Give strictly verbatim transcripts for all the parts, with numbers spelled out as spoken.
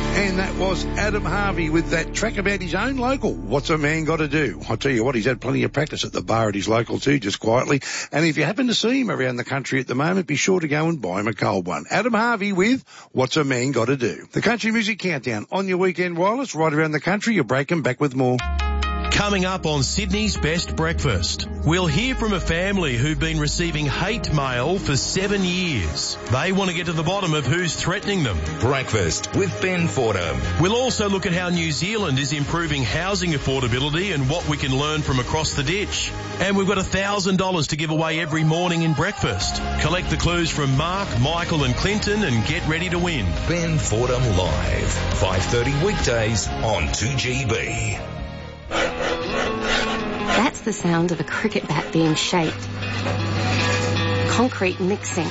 And that was Adam Harvey with that track about his own local. What's a man got to do? I'll tell you what, he's had plenty of practice at the bar at his local too, just quietly. And if you happen to see him around the country at the moment, be sure to go and buy him a cold one. Adam Harvey with What's a Man Got to Do? The Country Music Countdown on your weekend wireless, right around the country. You're breaking back with more. Coming up on Sydney's Best Breakfast, we'll hear from a family who've been receiving hate mail for seven years. They want to get to the bottom of who's threatening them. Breakfast with Ben Fordham. We'll also look at how New Zealand is improving housing affordability and what we can learn from across the ditch. And we've got one thousand dollars to give away every morning in breakfast. Collect the clues from Mark, Michael and Clinton and get ready to win. Ben Fordham Live, five thirty weekdays on two G B. That's the sound of a cricket bat being shaped. Concrete mixing.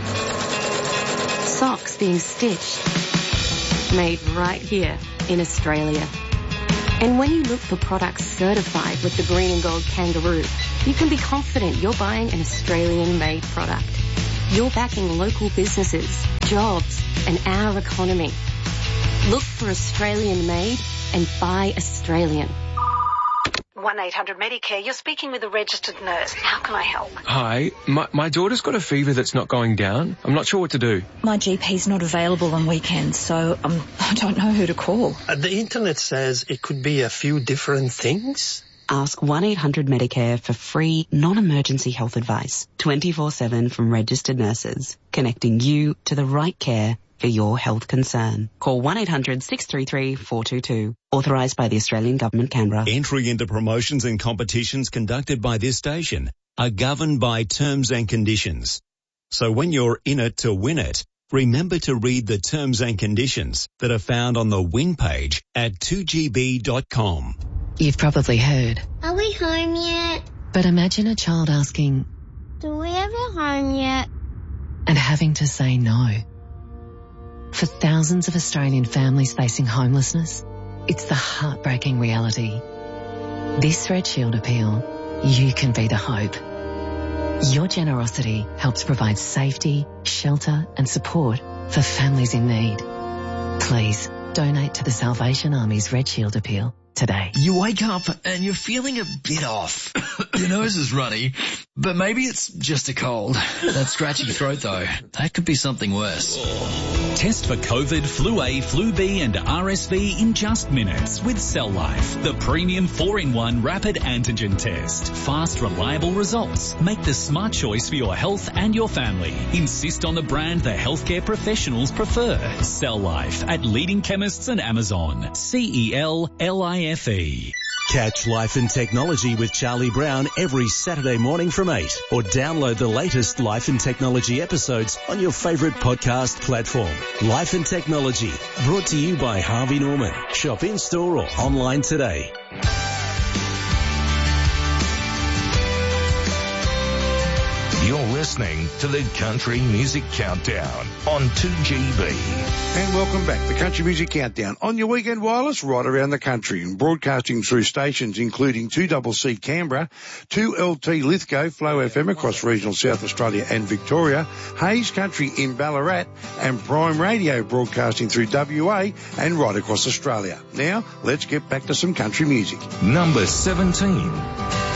Socks being stitched. Made right here in Australia. And when you look for products certified with the green and gold kangaroo, you can be confident you're buying an Australian-made product. You're backing local businesses, jobs, and our economy. Look for Australian-made and buy Australian. one eight hundred Medicare, you're speaking with a registered nurse. How can I help? Hi, my, my daughter's got a fever that's not going down. I'm not sure what to do. My G P's not available on weekends, so um, I don't know who to call. Uh, the internet says it could be a few different things. Ask one eight hundred Medicare for free, non-emergency health advice, twenty-four seven from registered nurses, connecting you to the right care for your health concern. Call one eight hundred six three three four two two. Authorised by the Australian Government, Canberra. Entry into promotions and competitions conducted by this station are governed by terms and conditions. So when you're in it to win it, remember to read the terms and conditions that are found on the win page at two G B dot com. You've probably heard. Are we home yet? But imagine a child asking, Do we have a home yet? And having to say no. For thousands of Australian families facing homelessness, it's the heartbreaking reality. This Red Shield appeal, you can be the hope. Your generosity helps provide safety, shelter and support for families in need. Please donate to the Salvation Army's Red Shield appeal today. You wake up and you're feeling a bit off. Your nose is runny, but maybe it's just a cold. That scratchy throat though, that could be something worse. Test for COVID, Flu A, Flu B and R S V in just minutes with Cell Life, the premium four in one rapid antigen test. Fast, reliable results. Make the smart choice for your health and your family. Insist on the brand the healthcare professionals prefer. Cell Life at leading chemists and Amazon. C E L L I F E. Catch Life and Technology with Charlie Brown every Saturday morning from eight, or download the latest Life and Technology episodes on your favourite podcast platform. Life and Technology, brought to you by Harvey Norman. Shop in-store or online today. You're listening to the Country Music Countdown on two G B. And welcome back. The Country Music Countdown on your weekend wireless right around the country and broadcasting through stations including two C C Canberra, two L T Lithgow, Flow F M across regional South Australia and Victoria, Hayes Country in Ballarat and Prime Radio broadcasting through W A and right across Australia. Now, let's get back to some country music. Number seventeen.